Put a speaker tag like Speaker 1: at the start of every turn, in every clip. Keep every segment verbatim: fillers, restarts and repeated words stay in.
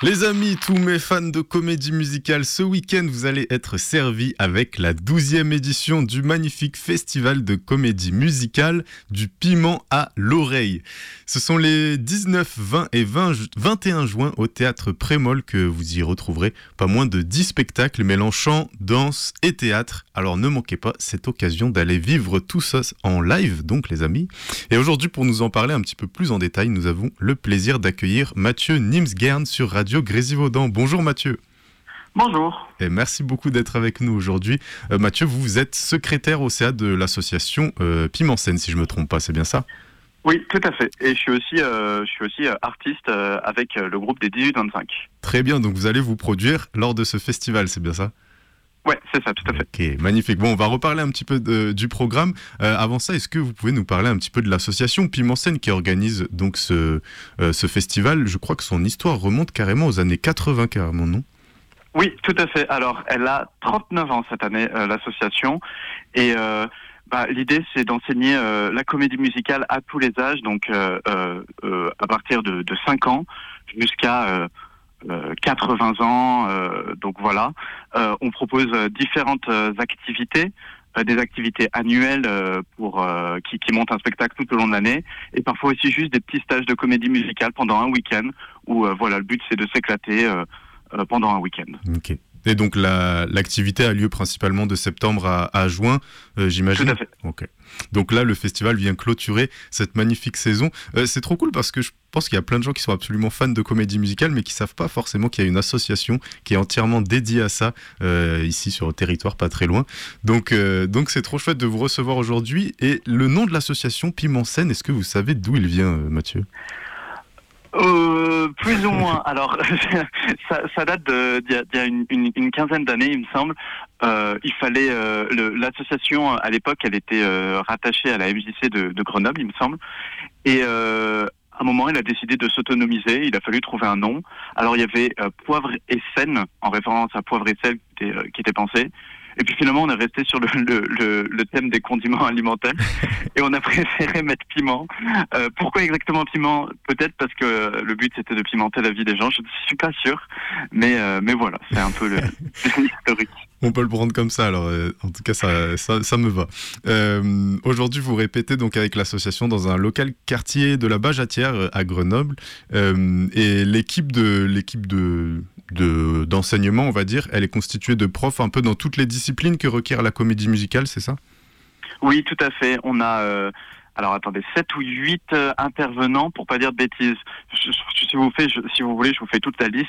Speaker 1: Les amis, tous mes fans de comédie musicale, ce week-end, vous allez être servis avec la douzième édition du magnifique festival de comédie musicale du piment à l'oreille. Ce sont les dix-neuf, vingt et vingt, vingt et un juin au théâtre Prémol que vous y retrouverez pas moins de dix spectacles mêlant chant, danse et théâtre. Alors ne manquez pas cette occasion d'aller vivre tout ça en live, donc les amis. Et aujourd'hui, pour nous en parler un petit peu plus en détail, nous avons le plaisir d'accueillir Mathieu Nimsgern sur Radio Grésivaudan. Bonjour Mathieu.
Speaker 2: Bonjour.
Speaker 1: Et merci beaucoup d'être avec nous aujourd'hui. Euh, Mathieu, vous êtes secrétaire au C A de l'association euh, Piment Scène, si je ne me trompe pas, c'est bien ça ?
Speaker 2: Oui, tout à fait. Et je suis aussi, euh, je suis aussi euh, artiste euh, avec euh, le groupe des dix-huit vingt-cinq.
Speaker 1: Très bien, donc vous allez vous produire lors de ce festival, c'est bien ça ?
Speaker 2: Ouais, c'est ça, tout à fait.
Speaker 1: Ok, magnifique. Bon, on va reparler un petit peu de, du programme. Euh, avant ça, est-ce que vous pouvez nous parler un petit peu de l'association Piment Scène qui organise donc ce, euh, ce festival ? Je crois que son histoire remonte carrément aux années quatre-vingts, carrément, non ?
Speaker 2: Oui, tout à fait. Alors, elle a trente-neuf ans cette année, euh, l'association. Et euh, bah, l'idée, c'est d'enseigner euh, la comédie musicale à tous les âges, donc euh, euh, euh, à partir de, de cinq ans jusqu'à... Euh, Euh, quatre-vingts ans, euh, donc voilà. Euh, on propose euh, différentes euh, activités, euh, des activités annuelles euh, pour euh, qui, qui montent un spectacle tout au long de l'année, et parfois aussi juste des petits stages de comédie musicale pendant un week-end. Où euh, voilà, le but c'est de s'éclater euh, euh, pendant un week-end.
Speaker 1: Ok. Et donc la, l'activité a lieu principalement de septembre à, à juin, euh, j'imagine.
Speaker 2: Tout à fait.
Speaker 1: Ok. Donc là, le festival vient clôturer cette magnifique saison. Euh, c'est trop cool parce que je pense qu'il y a plein de gens qui sont absolument fans de comédie musicale, mais qui savent pas forcément qu'il y a une association qui est entièrement dédiée à ça euh, ici sur le territoire, pas très loin. Donc, euh, donc c'est trop chouette de vous recevoir aujourd'hui. Et le nom de l'association Piment Scène, est-ce que vous savez d'où il vient, euh, Mathieu ?
Speaker 2: Euh, plus ou moins. Alors, ça, ça date de, d'il y a, d'il y a une, une, une quinzaine d'années, il me semble. Euh, il fallait euh, le, l'association à l'époque, elle était euh, rattachée à la M J C de, de Grenoble, il me semble. Et euh, à un moment, elle a décidé de s'autonomiser. Il a fallu trouver un nom. Alors, il y avait euh, Poivre et Sel, en référence à Poivre et Sel qui était, euh, qui était pensé. Et puis finalement, on est resté sur le, le, le, le thème des condiments alimentaires et on a préféré mettre piment. Euh, pourquoi exactement piment ? Peut-être parce que le but c'était de pimenter la vie des gens. Je ne suis pas sûr, mais euh, mais voilà, c'est un peu le, l'historique.
Speaker 1: On peut le prendre comme ça, alors euh, en tout cas ça, ça, ça me va. Euh, aujourd'hui vous répétez donc avec l'association dans un local quartier de la Bajatière euh, à Grenoble euh, et l'équipe de l'équipe de, de d'enseignement, on va dire, elle est constituée de profs un peu dans toutes les disciplines que requiert la comédie musicale, c'est ça ?
Speaker 2: Oui, tout à fait. On a euh, alors attendez, sept ou huit euh, intervenants pour pas dire de bêtises. Je, je, si vous faites, je, si vous voulez, je vous fais toute la liste.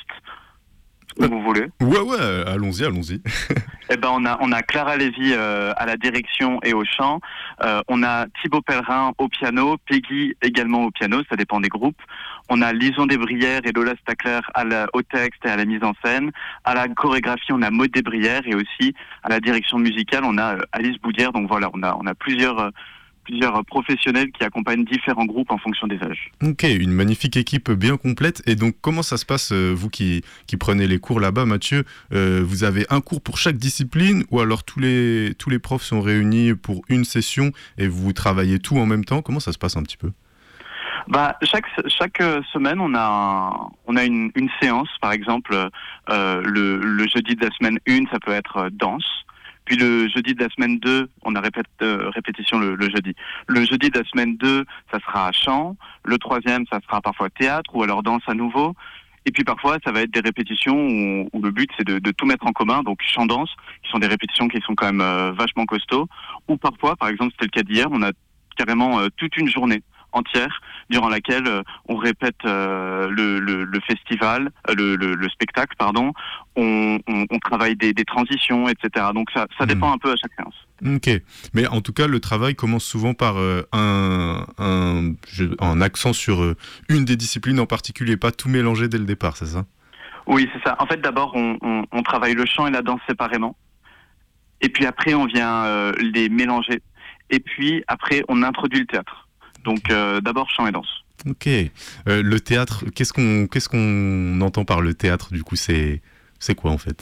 Speaker 2: Comme vous voulez.
Speaker 1: Ouais, ouais, allons-y, allons-y.
Speaker 2: Eh ben, on a, on a Clara Lévy euh, à la direction et au chant. Euh, on a Thibaut Pellerin au piano, Peggy également au piano, ça dépend des groupes. On a Lison Desbrières et Lola Stackler à la, au texte et à la mise en scène. À la chorégraphie, on a Maud Desbrières et aussi à la direction musicale, on a euh, Alice Boudière. Donc voilà, on a, on a plusieurs... Euh, plusieurs professionnels qui accompagnent différents groupes en fonction des âges.
Speaker 1: Ok, une magnifique équipe bien complète. Et donc, comment ça se passe, euh, vous qui, qui prenez les cours là-bas, Mathieu ? euh, Vous avez un cours pour chaque discipline ou alors tous les, tous les profs sont réunis pour une session et vous travaillez tout en même temps ? Comment ça se passe un petit peu ?
Speaker 2: Bah, chaque, chaque semaine, on a, un, on a une, une séance. Par exemple, euh, le, le jeudi de la semaine un, ça peut être danse. Puis le jeudi de la semaine deux, on a répét, euh, répétition le, le jeudi. Le jeudi de la semaine deux, ça sera chant. Le troisième, ça sera parfois théâtre ou alors danse à nouveau. Et puis parfois, ça va être des répétitions où, où le but, c'est de, de tout mettre en commun. Donc chant-danse, qui sont des répétitions qui sont quand même euh, vachement costauds. Ou parfois, par exemple, c'était le cas d'hier, on a carrément euh, toute une journée entière durant laquelle euh, on répète euh, le, le, le festival, euh, le, le, le spectacle, pardon. On, on, on travaille des, des transitions, et cetera. Donc ça, ça dépend un peu à chaque séance.
Speaker 1: Ok, mais en tout cas, le travail commence souvent par euh, un, un, un accent sur euh, une des disciplines en particulier, pas tout mélanger dès le départ, c'est ça ?
Speaker 2: Oui, c'est ça. En fait, d'abord, on, on, on travaille le chant et la danse séparément. Et puis après, on vient euh, les mélanger. Et puis après, on introduit le théâtre. Donc euh, d'abord chant et danse.
Speaker 1: Ok. Euh, le théâtre, qu'est-ce qu'on qu'est-ce qu'on entend par le théâtre du coup c'est c'est quoi en fait ?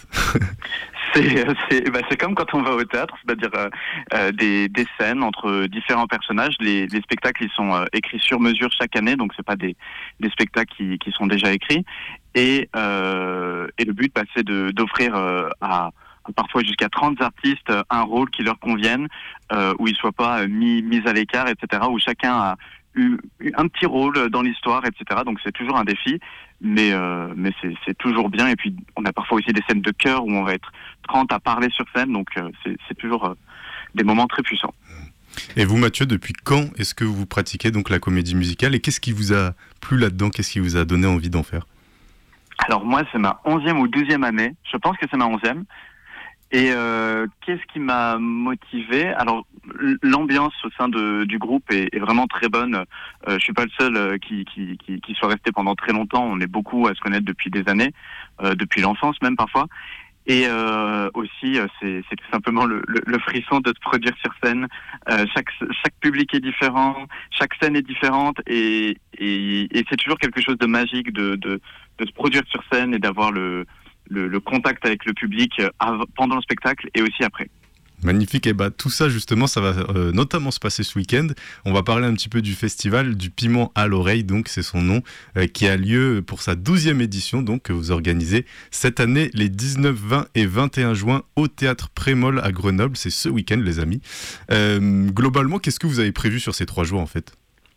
Speaker 2: c'est c'est bah, c'est comme quand on va au théâtre, c'est-à-dire euh, euh, des des scènes entre différents personnages. Les les spectacles ils sont euh, écrits sur mesure chaque année, donc c'est pas des des spectacles qui qui sont déjà écrits. Et, euh, et le but, bah, c'est de, d'offrir euh, à, à parfois jusqu'à trente artistes un rôle qui leur convienne, euh, où ils ne soient pas mis, mis à l'écart, et cetera, où chacun a eu, eu un petit rôle dans l'histoire, et cetera. Donc c'est toujours un défi, mais, euh, mais c'est, c'est toujours bien. Et puis on a parfois aussi des scènes de chœur où on va être trente à parler sur scène, donc euh, c'est, c'est toujours euh, des moments très puissants.
Speaker 1: Et vous, Mathieu, depuis quand est-ce que vous pratiquez donc la comédie musicale et qu'est-ce qui vous a plu là-dedans? Qu'est-ce qui vous a donné envie d'en faire?
Speaker 2: Alors moi, c'est ma onzième ou douzième année. Je pense que c'est ma onzième. Et euh, qu'est-ce qui m'a motivé? Alors l'ambiance au sein de, du groupe est, est vraiment très bonne. Euh, je suis pas le seul euh, qui, qui, qui, qui soit resté pendant très longtemps. On est beaucoup à se connaître depuis des années, euh, depuis l'enfance même parfois. Et euh, aussi, euh, c'est, c'est tout simplement le, le, le frisson de se produire sur scène. Euh, chaque, chaque public est différent, chaque scène est différente, et, et, et c'est toujours quelque chose de magique de, de, de se produire sur scène et d'avoir le, le, le contact avec le public avant, pendant le spectacle et aussi après.
Speaker 1: Magnifique, et bah tout ça justement ça va euh, notamment se passer ce week-end. On va parler un petit peu du festival du Piment à l'oreille, donc c'est son nom, euh, qui a lieu pour sa douzième édition, donc que vous organisez cette année les dix-neuf, vingt et vingt et un juin au Théâtre Prémol à Grenoble. C'est ce week-end les amis. Euh, globalement, qu'est-ce que vous avez prévu sur ces trois jours en fait?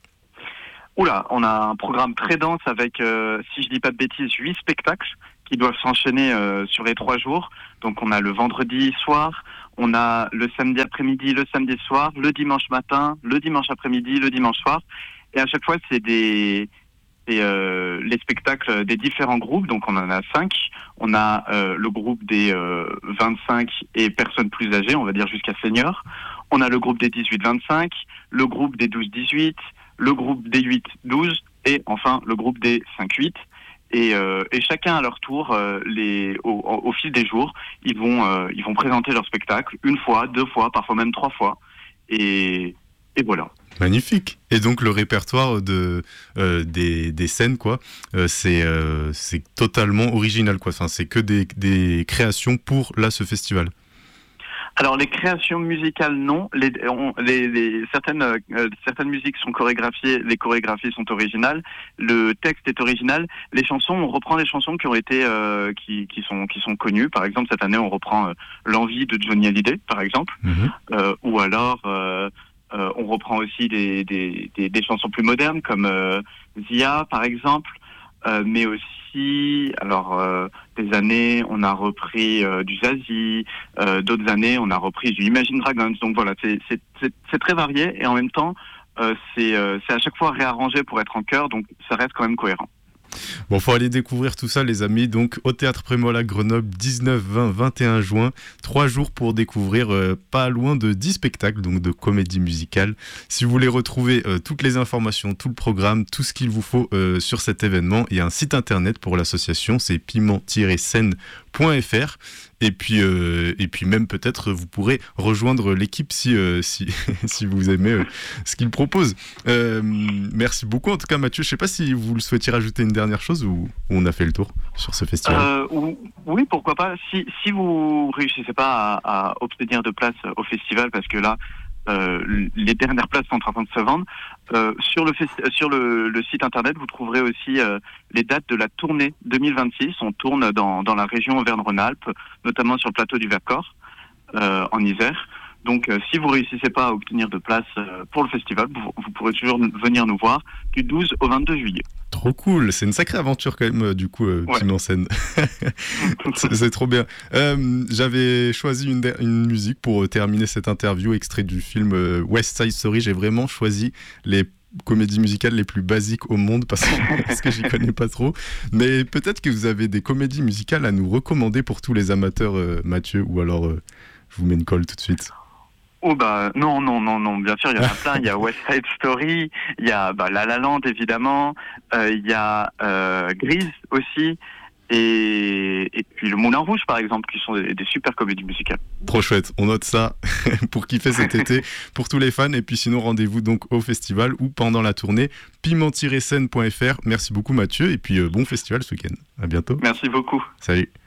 Speaker 2: Oula, on a un programme très dense avec, euh, si je dis pas de bêtises, huit spectacles qui doivent s'enchaîner euh, sur les trois jours. Donc on a le vendredi soir, on a le samedi après-midi, le samedi soir, le dimanche matin, le dimanche après-midi, le dimanche soir. Et à chaque fois, c'est des, des euh, les spectacles des différents groupes. Donc on en a cinq. On a euh, le groupe des euh, vingt-cinq et personnes plus âgées, on va dire jusqu'à seniors. On a le groupe des dix-huit vingt-cinq, le groupe des douze dix-huit, le groupe des huit douze et enfin le groupe des cinq huit. Et, euh, et chacun à leur tour, euh, les, au, au fil des jours, ils vont, euh, ils vont présenter leur spectacle une fois, deux fois, parfois même trois fois. Et, et voilà.
Speaker 1: Magnifique. Et donc le répertoire de, euh, des, des scènes, quoi, euh, c'est, euh, c'est totalement original, quoi. Enfin, c'est que des, des créations pour là, ce festival.
Speaker 2: Alors les créations musicales, non. Les, on, les, les, certaines, euh, certaines musiques sont chorégraphiées, les chorégraphies sont originales, le texte est original. Les chansons, on reprend les chansons qui ont été, euh, qui, qui sont, qui sont connues. Par exemple, cette année, on reprend euh, L'Envie de Johnny Hallyday, par exemple, mmh. euh, ou alors euh, euh, on reprend aussi des, des, des, des chansons plus modernes comme euh, Zia, par exemple, euh, mais aussi alors euh, des années on a repris euh, du Zazie, euh, d'autres années on a repris du Imagine Dragons. Donc voilà, c'est, c'est, c'est, c'est très varié et en même temps euh, c'est, euh, c'est à chaque fois réarrangé pour être en chœur, donc ça reste quand même cohérent.
Speaker 1: Bon, faut aller découvrir tout ça les amis, donc au Théâtre Prémol à Grenoble, dix-neuf, vingt, vingt et un juin, trois jours pour découvrir euh, pas loin de dix spectacles donc de comédie musicale. Si vous voulez retrouver euh, toutes les informations, tout le programme, tout ce qu'il vous faut euh, sur cet événement, il y a un site internet pour l'association, c'est piment tiret scène point f r. Et puis, euh, et puis même peut-être vous pourrez rejoindre l'équipe si, euh, si, si vous aimez euh, ce qu'ils proposent. Euh, merci beaucoup en tout cas Mathieu. Je ne sais pas si vous le souhaitiez rajouter une dernière chose ou, ou on a fait le tour sur ce festival.
Speaker 2: Euh, oui, pourquoi pas. Si, si vous réussissez pas à, à obtenir de place au festival, parce que là, Euh, les dernières places sont en train de se vendre. Euh, sur le, festi- sur le, le site internet, vous trouverez aussi euh, les dates de la tournée deux mille vingt-six. On tourne dans, dans la région Auvergne-Rhône-Alpes, notamment sur le plateau du Vercors, euh, en Isère. Donc, euh, si vous réussissez pas à obtenir de place euh, pour le festival, vous, vous pourrez toujours venir nous voir du douze au vingt-deux juillet.
Speaker 1: Trop cool, c'est une sacrée aventure quand même euh, du coup, euh,
Speaker 2: ouais.
Speaker 1: Piment Scène. c'est, c'est trop bien. Euh, j'avais choisi une, une musique pour euh, terminer cette interview, extrait du film euh, West Side Story. J'ai vraiment choisi les comédies musicales les plus basiques au monde parce que, parce que j'y connais pas trop. Mais peut-être que vous avez des comédies musicales à nous recommander pour tous les amateurs, euh, Mathieu, ou alors euh, je vous mets une colle tout de suite.
Speaker 2: Oh bah non, non, non, non, bien sûr, il y en a plein. Il y a West Side Story, il y a bah, La La Land évidemment, euh, il y a euh, Grease aussi, et, et puis Le Moulin Rouge par exemple, qui sont des, des super comédies musicales.
Speaker 1: Trop chouette, on note ça pour kiffer cet été, pour tous les fans, et puis sinon rendez-vous donc au festival ou pendant la tournée, piment tiret scène point f r. Merci beaucoup Mathieu, et puis euh, bon festival ce week-end, à bientôt.
Speaker 2: Merci beaucoup.
Speaker 1: Salut.